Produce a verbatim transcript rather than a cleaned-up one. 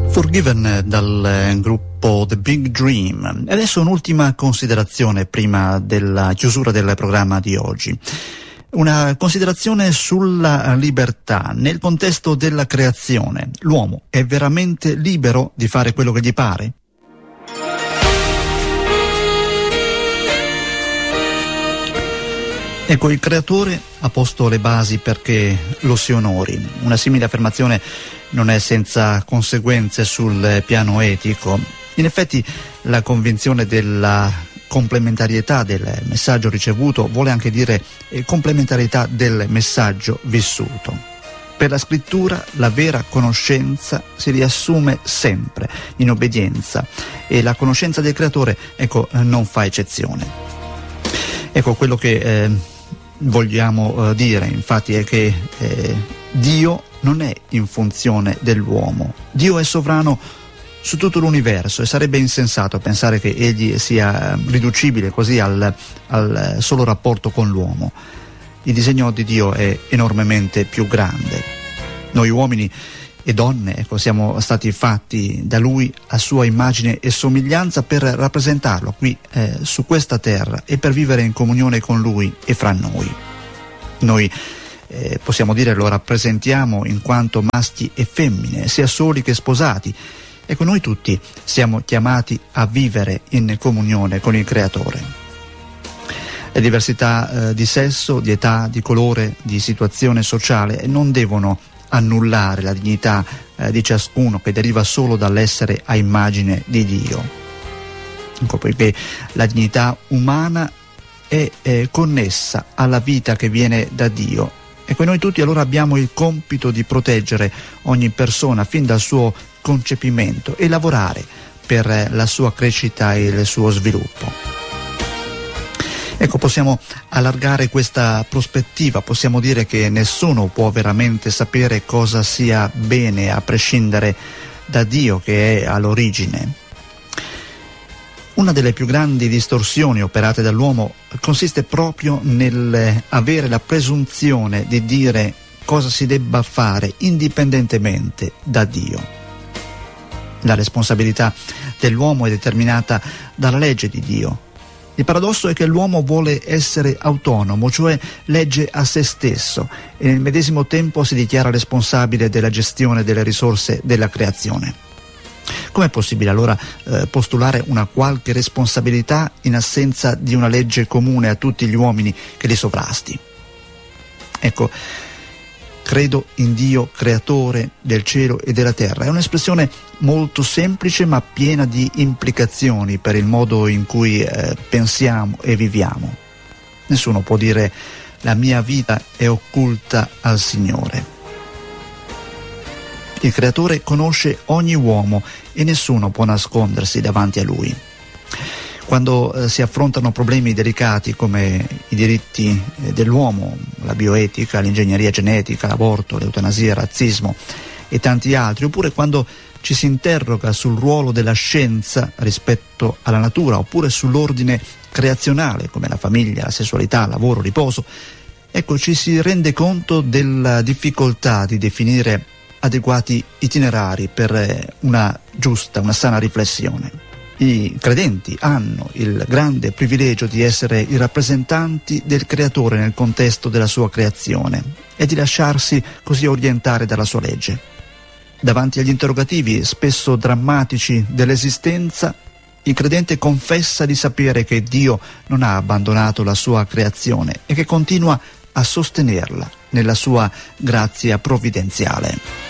Forgiven dal gruppo The Big Dream. E adesso un'ultima considerazione prima della chiusura del programma di oggi. Una considerazione sulla libertà nel contesto della creazione. L'uomo è veramente libero di fare quello che gli pare? Ecco, il creatore ha posto le basi perché lo si onori. Una simile affermazione non è senza conseguenze sul piano etico. In effetti la convinzione della complementarietà del messaggio ricevuto vuole anche dire complementarietà del messaggio vissuto. Per la scrittura la vera conoscenza si riassume sempre in obbedienza e la conoscenza del creatore, ecco, non fa eccezione. Ecco, quello che eh, vogliamo eh, dire infatti è che eh, Dio non è in funzione dell'uomo. Dio è sovrano su tutto l'universo e sarebbe insensato pensare che egli sia riducibile così al, al solo rapporto con l'uomo. Il disegno di Dio è enormemente più grande. Noi uomini e donne, ecco, siamo stati fatti da Lui a sua immagine e somiglianza per rappresentarlo qui eh, su questa terra e per vivere in comunione con Lui e fra noi. Noi eh, possiamo dire lo rappresentiamo in quanto maschi e femmine, sia soli che sposati. Ecco, noi tutti siamo chiamati a vivere in comunione con il Creatore. Le diversità eh, di sesso, di età, di colore, di situazione sociale non devono annullare la dignità eh, di ciascuno che deriva solo dall'essere a immagine di Dio. Ecco, poiché la dignità umana è eh, connessa alla vita che viene da Dio. Ecco, noi tutti allora abbiamo il compito di proteggere ogni persona fin dal suo concepimento e lavorare per la sua crescita e il suo sviluppo. Ecco, possiamo allargare questa prospettiva, possiamo dire che nessuno può veramente sapere cosa sia bene a prescindere da Dio che è all'origine. Una delle più grandi distorsioni operate dall'uomo consiste proprio nell'avere la presunzione di dire cosa si debba fare indipendentemente da Dio. La responsabilità dell'uomo è determinata dalla legge di Dio. Il paradosso è che l'uomo vuole essere autonomo, cioè legge a se stesso, e nel medesimo tempo si dichiara responsabile della gestione delle risorse della creazione. Com'è possibile allora eh, postulare una qualche responsabilità in assenza di una legge comune a tutti gli uomini che li sovrasti? Ecco, credo in Dio creatore del cielo e della terra. È un'espressione molto semplice ma piena di implicazioni per il modo in cui eh, pensiamo e viviamo. Nessuno può dire la mia vita è occulta al Signore. Il creatore conosce ogni uomo e nessuno può nascondersi davanti a lui. Quando eh, si affrontano problemi delicati come i diritti eh, dell'uomo, la bioetica, l'ingegneria genetica, l'aborto, l'eutanasia, il razzismo e tanti altri, oppure quando ci si interroga sul ruolo della scienza rispetto alla natura, oppure sull'ordine creazionale come la famiglia, la sessualità, il lavoro, il riposo, ecco, ci si rende conto della difficoltà di definire adeguati itinerari per una giusta, una sana riflessione. I credenti hanno il grande privilegio di essere i rappresentanti del Creatore nel contesto della sua creazione e di lasciarsi così orientare dalla sua legge. Davanti agli interrogativi spesso drammatici dell'esistenza, il credente confessa di sapere che Dio non ha abbandonato la sua creazione e che continua a sostenerla nella sua grazia provvidenziale.